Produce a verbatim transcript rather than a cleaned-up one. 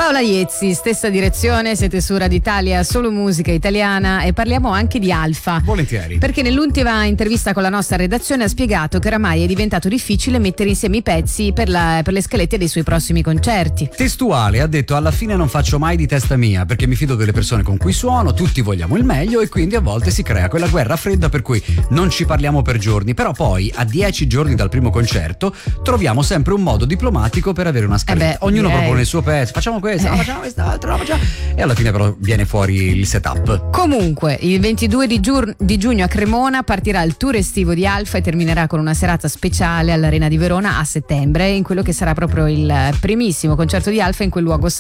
Paola Iezzi, stessa direzione, siete su Radio Italia, solo musica italiana, e parliamo anche di Alfa. Volentieri. Perché nell'ultima intervista con la nostra redazione ha spiegato che oramai è diventato difficile mettere insieme i pezzi per, la, per le scalette dei suoi prossimi concerti. Testuale, ha detto: alla fine non faccio mai di testa mia, perché mi fido delle persone con cui suono, tutti vogliamo il meglio e quindi a volte si crea quella guerra fredda per cui non ci parliamo per giorni, però poi a dieci giorni dal primo concerto troviamo sempre un modo diplomatico per avere una scaletta. Eh beh, ognuno direi. propone il suo pezzo, facciamo questo, Eh. no, facciamo quest'altro, no, facciamo... e alla fine però viene fuori il setup. Comunque, il ventidue di, giur- di giugno a Cremona partirà il tour estivo di Alfa e terminerà con una serata speciale all'Arena di Verona a settembre, in quello che sarà proprio il primissimo concerto di Alfa in quel luogo